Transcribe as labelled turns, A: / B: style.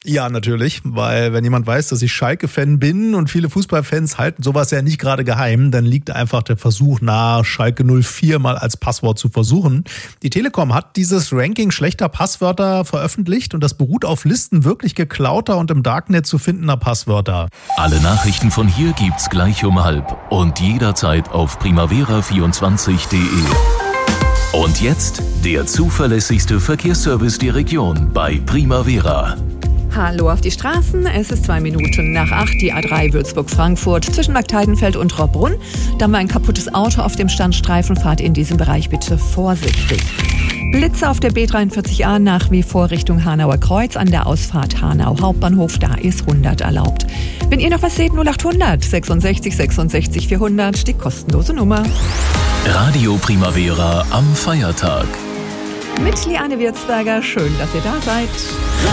A: Ja, natürlich, weil wenn jemand weiß, dass ich Schalke-Fan bin und viele Fußballfans halten sowas ja nicht gerade geheim, dann liegt einfach der Versuch nahe, Schalke 04 mal als Passwort zu versuchen. Die Telekom hat dieses Ranking schlechter Passwörter veröffentlicht und das beruht auf Listen wirklich geklauter und im Darknet zu findender Passwörter.
B: Alle Nachrichten von hier gibt's gleich um 12:30 und jederzeit auf primavera24.de. Und jetzt der zuverlässigste Verkehrsservice der Region bei Primavera.
C: Hallo auf die Straßen, es ist 2 Minuten nach 8, die A3 Würzburg-Frankfurt zwischen Markteidenfeld und Robbrunn. Da haben wir ein kaputtes Auto auf dem Standstreifen, fahrt in diesem Bereich bitte vorsichtig. Blitze auf der B43a nach wie vor Richtung Hanauer Kreuz an der Ausfahrt Hanau Hauptbahnhof, da ist 100 erlaubt. Wenn ihr noch was seht, 0800 66 66 400, die kostenlose Nummer.
B: Radio Primavera am Feiertag.
C: Mit Liane Wirzberger, schön, dass ihr da seid.